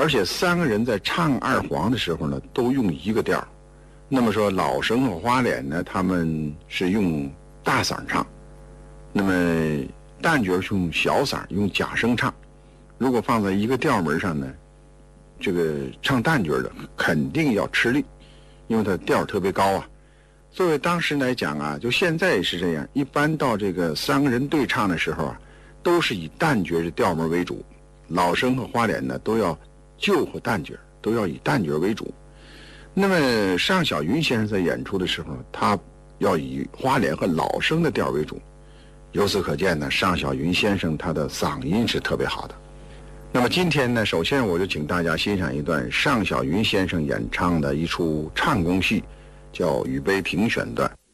而且3个人在唱二黄的时候呢，都用一个调。那么说老生和花脸呢，他们是用大嗓唱，那么旦角是用小嗓用假声唱。如果放在一个调门上呢，这个唱旦角的肯定要吃力，因为它调特别高啊。作为当时来讲啊，就现在也是这样，一般到这个3个人对唱的时候啊，都是以旦角的调门为主，老生和花脸呢都要就和旦角，都要以旦角为主。那么尚小云先生在演出的时候，他要以花脸和老生的调为主。由此可见呢，尚小云先生他的嗓音是特别好的。那么今天呢，首先我就请大家欣赏一段尚小云先生演唱的一出唱功戏，叫《举杯评选段》。